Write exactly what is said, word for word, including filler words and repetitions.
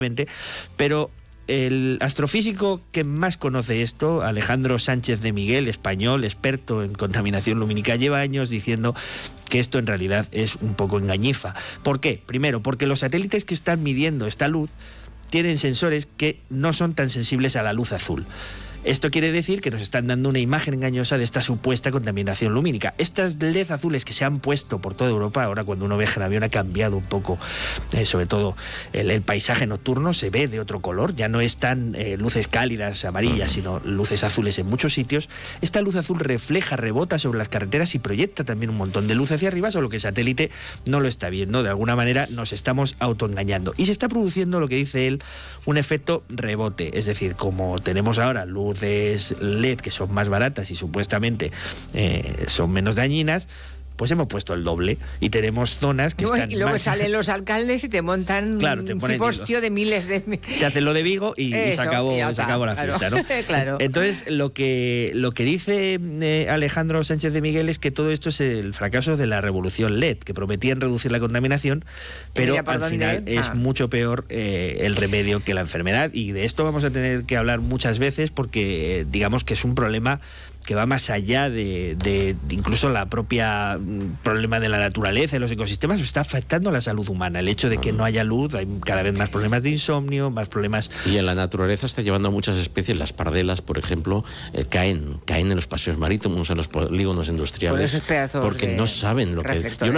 Pero el astrofísico que más conoce esto, Alejandro Sánchez de Miguel, español, experto en contaminación lumínica, lleva años diciendo que esto en realidad es un poco engañifa. ¿Por qué? Primero, porque los satélites que están midiendo esta luz tienen sensores que no son tan sensibles a la luz azul. Esto quiere decir que nos están dando una imagen engañosa de esta supuesta contaminación lumínica. Estas L E D azules que se han puesto por toda Europa, ahora cuando uno viaja en avión ha cambiado un poco, eh, sobre todo el, el paisaje nocturno se ve de otro color, ya no están eh, luces cálidas, amarillas, sino luces azules en muchos sitios. Esta luz azul refleja, rebota sobre las carreteras y proyecta también un montón de luz hacia arriba, solo que el satélite no lo está viendo. De alguna manera nos estamos autoengañando. Y se está produciendo, lo que dice él, un efecto rebote. Es decir, como tenemos ahora luz luces L E D que son más baratas y supuestamente eh, son menos dañinas, pues hemos puesto el doble y tenemos zonas que no, están y luego más... salen los alcaldes y te montan claro, te un ponen, cipostio de miles de... Te hacen lo de Vigo y, Eso, y se acabó, y se acabó la claro. fiesta, ¿no? Claro. Entonces, lo que, lo que dice eh, Alejandro Sánchez de Miguel es que todo esto es el fracaso de la revolución L E D, que prometían reducir la contaminación, pero al final es ah. mucho peor eh, el remedio que la enfermedad, y de esto vamos a tener que hablar muchas veces porque eh, digamos que es un problema que va más allá de, de, de incluso la propia problema de la naturaleza y los ecosistemas, está afectando a la salud humana. El hecho de que no haya luz, hay cada vez más problemas de insomnio, más problemas... Y en la naturaleza está llevando a muchas especies, las pardelas, por ejemplo, eh, caen, caen en los paseos marítimos, en los polígonos industriales, porque no saben lo que... Yo